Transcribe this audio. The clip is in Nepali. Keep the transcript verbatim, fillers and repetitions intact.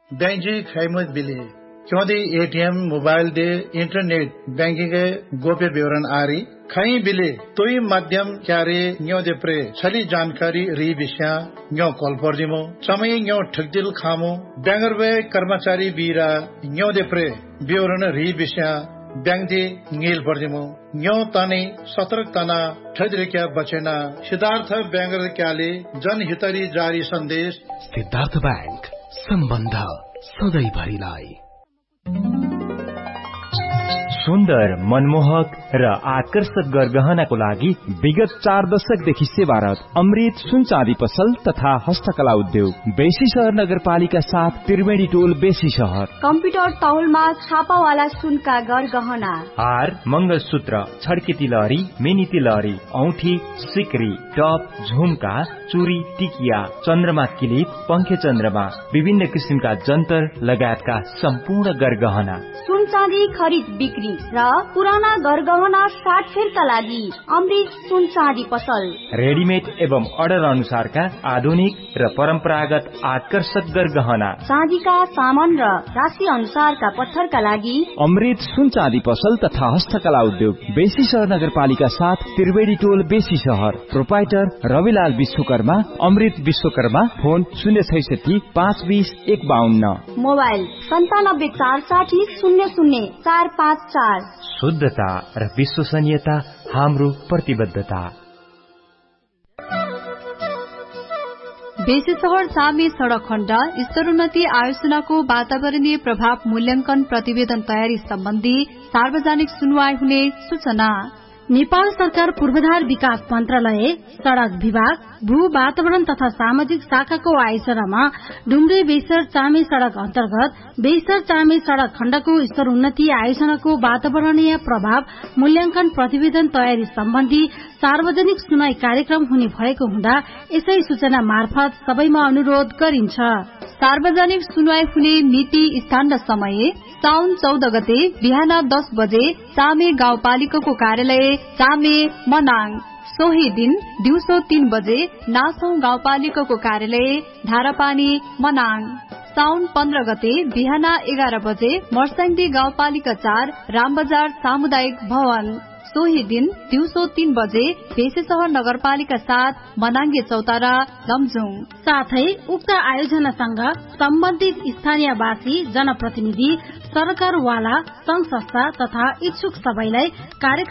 बैंक जी खैमत बिले क्योंकि ATM mobile they internet banking के गोप्य विवरण आरी खई बिले तोई माध्यम क्यारे न्यो दे प्रे छली जानकारी री विषय न्यो कॉल पर दिमो समय न्यो ठगदिल खामो बैंगर वे कर्मचारी बीरा न्यो दे प्रे विवरण री विषय बैंक दे नील पर दिमो न्यो ताने सतर्क तना ठगरिक्या बचेना सिद्धार्थ बैंगर क्याले जनहितरी जारी संदेश सिद्धार्थ बैंक सम्बन्ध सधैँ भरिलाई। सुन्दर, मनमोहक र आकर्षक गरगहनाको लागि विगत चार दशकदेखि सेवारत अमृत सुन चाँदी पसल तथा हस्तकला उद्योग बेसी शहर नगरपालिका साथ त्रिवेणी टोल बेसी शहर। कम्प्युटर तौलमा छापावाला सुनका गरगहना, हार, मंगलसूत्र, छड्के तिलहरी, मिनी तिलहरी, औठी, सिक्री, टप, झुमका, चुरी, टिकिया, चन्द्रमा किलिप, पंखे चन्द्रमा, विभिन्न किसिमका जन्तर लगायतका सम्पूर्ण गरगहना। सुन चाँदी खरिद बिक्री र पुराना गरगहना साटफेरका लागि अमृत सुन चाँदी पसल। रेडिमेड एवं अर्डर अनुसारका आधुनिक र परम्परागत आकर्षक गरगहना, चाँदीका सामान र राशि अनुसारका पत्थरका लागि अमृत सुन चाँदी पसल तथा हस्तकला उद्योग बेसी शहर नगरपालिका साथ त्रिवेणी टोल बेसी शहर। प्रोपाइटर रविलाल विश्वकर्मा, अमृत विश्वकर्मा। फोन शून्य छैसठी पाँच बीस एक बाहन्न। मोबाइल सन्तानब्बे चार साठी शून्य शून्य चार पाँच चार। शुद्धता र विश्वसनीयता हाम्रो प्रतिबद्धता। बेसी शहर चामे सड़क खण्ड स्तरोन्नति आयोजनाको वातावरणीय प्रभाव मूल्याङ्कन प्रतिवेदन तयारी सम्बन्धी सार्वजनिक सुनवाई हुने सूचना। नेपाल सरकार पूर्वाधार विकास मन्त्रालय, सड़क विभाग, भू वातावरण तथा सामाजिक शाखाको आयोजनामा डुम्रे बेसर चामे सड़क अन्तर्गत बेसर चामे सड़क खण्डको स्तर उन्नति आयोजनाको वातावरणीय प्रभाव मूल्याङ्कन प्रतिवेदन तयारी सम्बन्धी सार्वजनिक सुनाई कार्यक्रम हुने भएको हुँदा यसै सूचना मार्फत सबैमा अनुरोध गरिन्छ। सार्वजनिक सुनवाई हुने मिति, स्थान र समय साउन चौध गते बिहान दस बजे चामे गाउँपालिकाको कार्यालय चामे मनाङ। सोही दिन दिउँसो तीन बजे नासौं गाउँपालिकाको कार्यालय धारापानी मनाङ। साउन पन्ध्र गते बिहान एघार बजे मर्स्याङ्दी गाउँपालिका चार रामबजार सामुदायिक भवन। सोही दिन दिउँसो तीन बजे बेसेसहर नगरपालिका साथ मनाङ्गे चौतारा लमजुङ। साथै उक्त आयोजनासँग सम्बन्धित स्थानीयवासी, जनप्रतिनिधि, सरकारवाला, संघ संस्था तथा इच्छुक सबैलाई कार्यक्रम